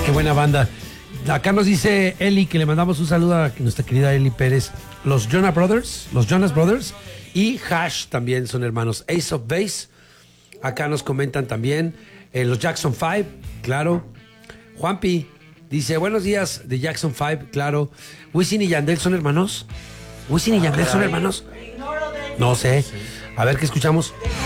Qué buena banda. Acá nos dice Eli que le mandamos un saludo a nuestra querida Eli Pérez. Los Jonas Brothers y Hash también son hermanos. Ace of Base. Acá nos comentan también. Los Jackson 5, claro. Juanpi dice, buenos días de Jackson 5, claro. ¿Wisin y Yandel son hermanos? ¿Wisin y Yandel son hermanos? No sé. A ver qué escuchamos.